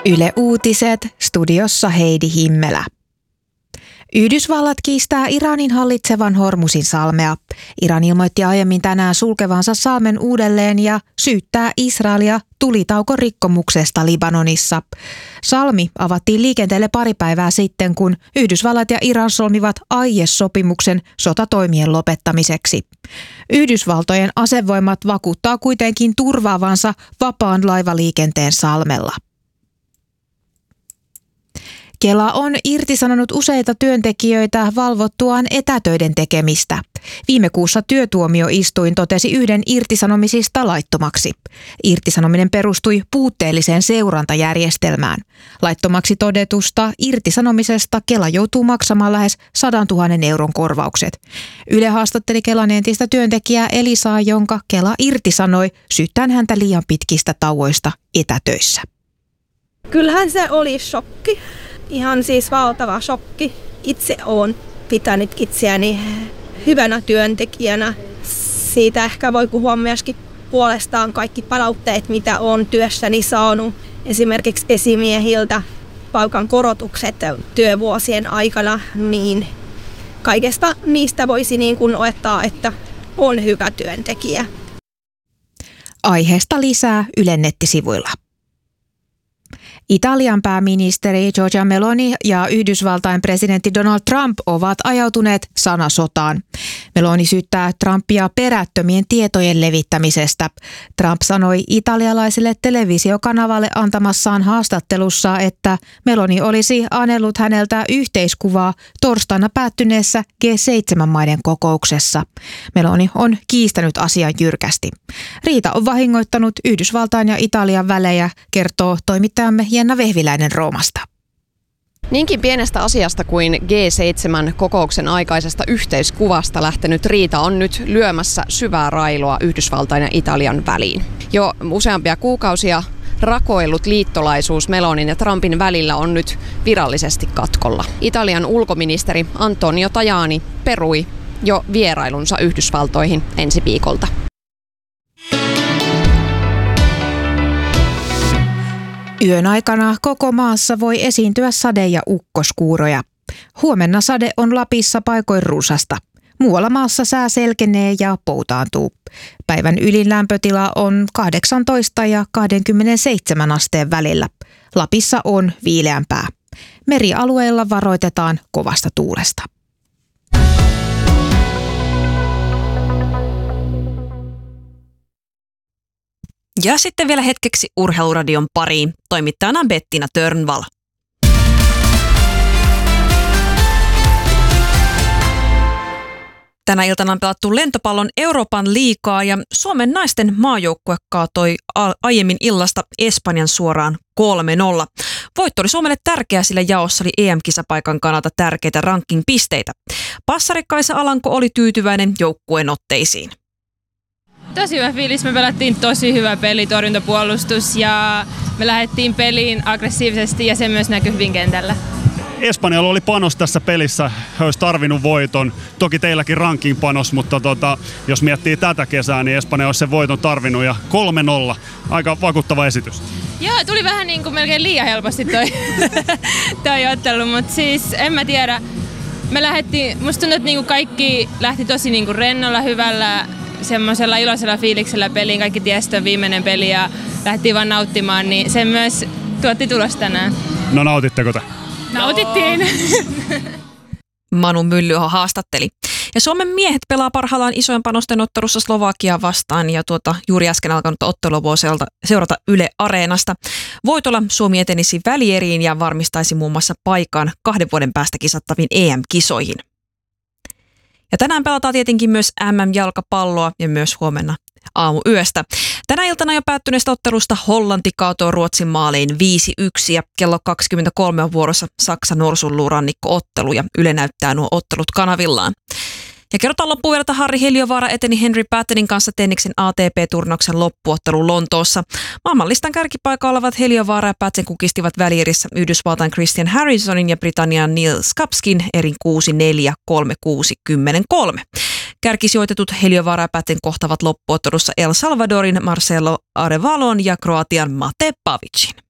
Yle Uutiset, studiossa Heidi Himmelä. Yhdysvallat kiistää Iranin hallitsevan Hormuzin salmea. Iran ilmoitti aiemmin tänään sulkevansa salmen uudelleen ja syyttää Israelia tulitaukon rikkomuksesta Libanonissa. Salmi avattiin liikenteelle pari päivää sitten, kun Yhdysvallat ja Iran solmivat aiesopimuksen sotatoimien lopettamiseksi. Yhdysvaltojen asevoimat vakuuttaa kuitenkin turvaavansa vapaan laivaliikenteen salmella. Kela on irtisanonut useita työntekijöitä valvottuaan etätöiden tekemistä. Viime kuussa työtuomioistuin totesi yhden irtisanomisista laittomaksi. Irtisanominen perustui puutteelliseen seurantajärjestelmään. Laittomaksi todetusta irtisanomisesta Kela joutuu maksamaan lähes 100 000 euron korvaukset. Yle haastatteli Kelan entistä työntekijää Elisaa, jonka Kela irtisanoi syyttäen häntä liian pitkistä tauoista etätöissä. Kyllähän se oli shokki. Ihan siis valtava shokki. Itse olen pitänyt itseäni hyvänä työntekijänä. Siitä ehkä voi puhua myöskin puolestaan kaikki palautteet, mitä olen työssäni saanut. Esimerkiksi esimiehiltä palkan korotukset työvuosien aikana, niin kaikesta niistä voisi niin kuin olettaa, että on hyvä työntekijä. Aiheesta lisää Ylen nettisivuilla. Italian pääministeri Giorgia Meloni ja Yhdysvaltain presidentti Donald Trump ovat ajautuneet sanasotaan. Meloni syyttää Trumpia perättömien tietojen levittämisestä. Trump sanoi italialaiselle televisiokanavalle antamassaan haastattelussa, että Meloni olisi anellut häneltä yhteiskuvaa torstaina päättyneessä G7-maiden kokouksessa. Meloni on kiistänyt asian jyrkästi. Riita on vahingoittanut Yhdysvaltain ja Italian välejä, kertoo toimittajamme Jenna Vehviläinen Roomasta. Niinkin pienestä asiasta kuin G7-kokouksen aikaisesta yhteiskuvasta lähtenyt riita on nyt lyömässä syvää railoa Yhdysvaltain ja Italian väliin. Jo useampia kuukausia rakoillut liittolaisuus Melonin ja Trumpin välillä on nyt virallisesti katkolla. Italian ulkoministeri Antonio Tajani perui jo vierailunsa Yhdysvaltoihin ensi viikolta. Yön aikana koko maassa voi esiintyä sade- ja ukkoskuuroja. Huomenna sade on Lapissa paikoin rusasta. Muualla maassa sää selkenee ja poutaantuu. Päivän ylin lämpötila on 18 ja 27 asteen välillä. Lapissa on viileämpää. Merialueilla varoitetaan kovasta tuulesta. Ja sitten vielä hetkeksi Urheiluradion pariin. Toimittajana Bettina Törnvall. Tänä iltana on pelattu lentopallon Euroopan liigaa ja Suomen naisten maajoukkue kaatoi aiemmin illasta Espanjan suoraan 3-0. Voitto oli Suomelle tärkeä, sillä jaossa oli EM-kisapaikan kannalta tärkeitä ranking-pisteitä. Passari Kaisa Alanko oli tyytyväinen joukkueen otteisiin. Tosi hyvä fiilis. Me pelattiin tosi hyvä peli, torjuntapuolustus ja me lähdettiin peliin aggressiivisesti ja se myös näkyi hyvin kentällä. Espanjalla oli panos tässä pelissä, he olisi tarvinnut voiton. Toki teilläkin ranking-panos, mutta jos miettii tätä kesää, niin Espanja olisi sen voiton tarvinnut ja 3-0. Aika vakuuttava esitys. Joo, tuli vähän niin kuin melkein liian helposti toi ottelu, mutta siis en mä tiedä. Me lähdettiin, musta tuntuu, että niinku kaikki lähti tosi niinku rennolla, hyvällä, semmoisella iloisella fiiliksellä peliin. Kaikki tiesi, että viimeinen peli ja lähdettiin vaan nauttimaan, niin se myös tuotti tulos tänään. No nautitteko te? Nautittiin. Manu Myllyho haastatteli. Ja Suomen miehet pelaa parhaillaan isojen panosten ottelussa Slovakiaa vastaan ja juuri äsken alkanut ottelua voi seurata Yle Areenasta. Voitolla Suomi etenisi välieriin ja varmistaisi muun muassa paikan 2 vuoden päästä kisattaviin EM-kisoihin. Ja tänään pelataan tietenkin myös MM-jalkapalloa ja myös huomenna aamuyöstä. Tänä iltana jo päättyneestä ottelusta Hollanti kaatoi Ruotsin maaliin 5-1 ja kello 23 on vuorossa Saksa-Norsunluurannikko-ottelu ja Yle näyttää nuo ottelut kanavillaan. Ja kerrotaan loppuun vielä, että Harri Heliövaara eteni Henry Pattenin kanssa tenniksen ATP-turnauksen loppuottelu Lontoossa. Maailmanlistan kärkipaikalla olevat Heliövaara ja Patten kukistivat välierissä Yhdysvaltain Christian Harrisonin ja Britannian Neil Skapskin erin 6-4, 3-6, 10-3. Kärkisijoitetut Heliövaara ja Patten kohtavat loppuottelussa El Salvadorin Marcelo Arevalon ja Kroatian Mate Pavicin.